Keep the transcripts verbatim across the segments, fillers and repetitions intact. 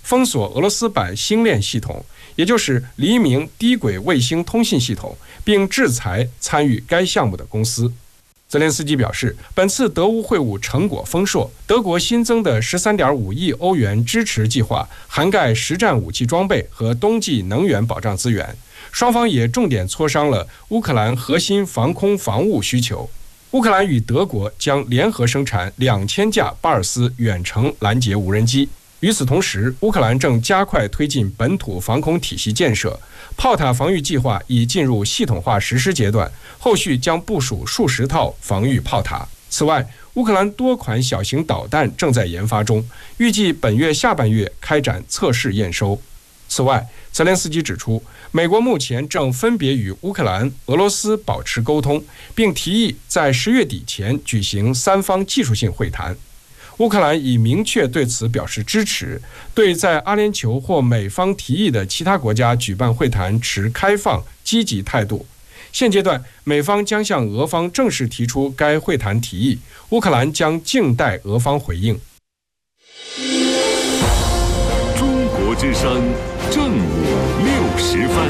封锁俄罗斯版星链系统，也就是黎明低轨卫星通信系统，并制裁参与该项目的公司。泽连斯基表示，本次德乌会晤成果丰硕，德国新增的 十三点五亿欧元支持计划涵盖实战武器装备和冬季能源保障资源。双方也重点磋商了乌克兰核心防空防务需求。乌克兰与德国将联合生产两千架巴尔斯远程拦截无人机。与此同时，乌克兰正加快推进本土防空体系建设，炮塔防御计划已进入系统化实施阶段，后续将部署数十套防御炮塔。此外，乌克兰多款小型导弹正在研发中，预计本月下半月开展测试验收。此外，泽连斯基指出，美国目前正分别与乌克兰、俄罗斯保持沟通，并提议在十月底前举行三方技术性会谈。乌克兰已明确对此表示支持，对在阿联酋或美方提议的其他国家举办会谈持开放、积极态度。现阶段，美方将向俄方正式提出该会谈提议，乌克兰将静待俄方回应。 中国之声，正午六时分。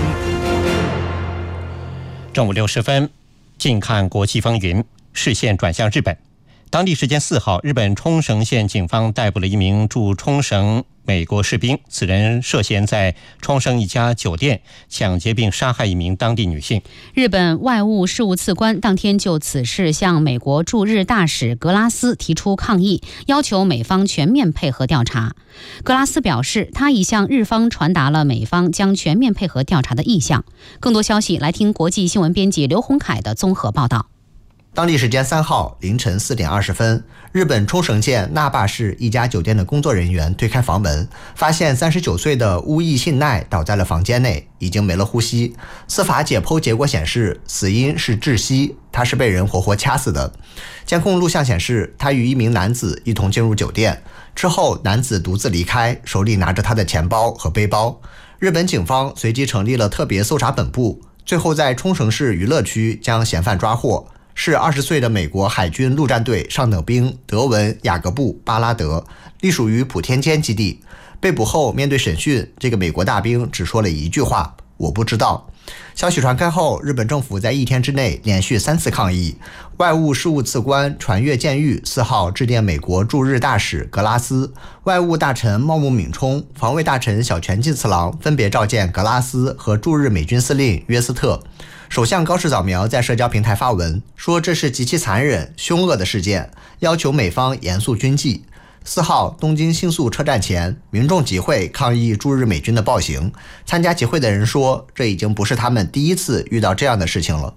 正午六十分，近看国际风云，视线转向日本。当地时间四号，日本冲绳县警方逮捕了一名驻冲绳美国士兵，此人涉嫌在冲绳一家酒店抢劫并杀害一名当地女性。 日本外务事务次官当天就此事向美国驻日大使格拉斯提出抗议，要求美方全面配合调查。格拉斯表示，他已向日方传达了美方将全面配合调查的意向。更多消息来听国际新闻编辑刘洪凯的综合报道。 当地时间三号凌晨四点二十分，日本冲绳县那霸市一家酒店的工作人员推开房门，发现三十九岁的乌义信奈倒在了房间内，已经没了呼吸。司法解剖结果显示，死因是窒息，他是被人活活掐死的。监控录像显示，他与一名男子一同进入酒店，之后男子独自离开，手里拿着他的钱包和背包。日本警方随即成立了特别搜查本部，最后在冲绳市娱乐区将嫌犯抓获。是二十岁的美国海军陆战队上等兵德文·雅各布·巴拉德，隶属于普天间基地。被捕后面对审讯，这个美国大兵只说了一句话：“我不知道。”消息传开后，日本政府在一天之内连续三次抗议。外务事务次官传越健裕四号致电美国驻日大使格拉斯，外务大臣茂木敏充、防卫大臣小泉进次郎分别召见格拉斯和驻日美军司令约斯特。首相高市早苗在社交平台发文说，这是极其残忍、凶恶的事件，要求美方严肃军纪。四号，东京新宿车站前，民众集会抗议驻日美军的暴行。参加集会的人说，这已经不是他们第一次遇到这样的事情了。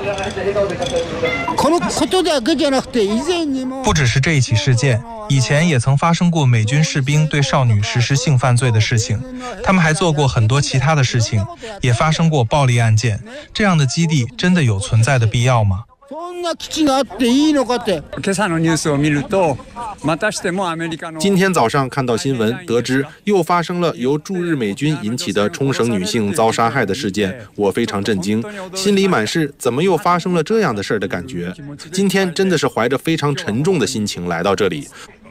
不只是这一起事件，以前也曾发生过美军士兵对少女实施性犯罪的事情，他们还做过很多其他的事情，也发生过暴力案件。这样的基地真的有存在的必要吗？ 今天早上看到新闻，得知又发生了由驻日美军引起的冲绳女性遭杀害的事件，我非常震惊，心里满是怎么又发生了这样的事儿的感觉。今天真的是怀着非常沉重的心情来到这里。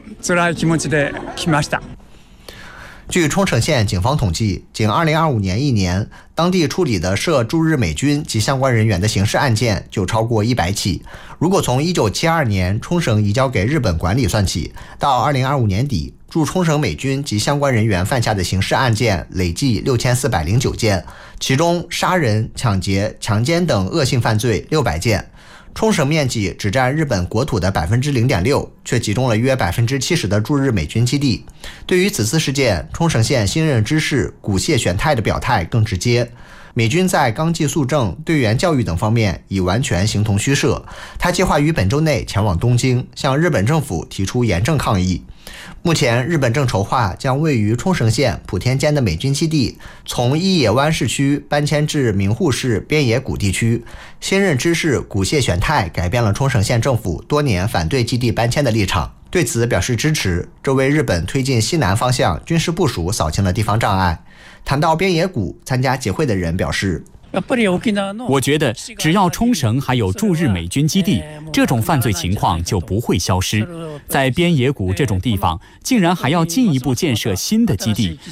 据冲绳县警方统计，仅二零二五年一年，当地处理的涉驻日美军及相关人员的刑事案件就超过一百起。如果从一九七二年冲绳移交给日本管理算起，到二零二五年底，驻冲绳美军及相关人员犯下的刑事案件累计六千四百零九件，其中杀人、抢劫、强奸等恶性犯罪六百件。冲绳面积只占日本国土的 百分之零点六， 却集中了约 百分之七十 的驻日美军基地。对于此次事件，冲绳县新任知事古谢玄太的表态更直接。美军在纲纪肃正、队员教育等方面已完全形同虚设，他计划于本周内前往东京，向日本政府提出严正抗议。目前，日本正筹划将位于冲绳县普天间的美军基地从一野湾市区搬迁至名护市边野古地区。新任知事古谢玄太改变了冲绳县政府多年反对基地搬迁的立场，对此表示支持，这为日本推进西南方向军事部署扫清了地方障碍。谈到边野古，参加集会的人表示， 我觉得只要冲绳还有驻日美军基地，这种犯罪情况就不会消失。在边野古这种地方，竟然还要进一步建设新的基地，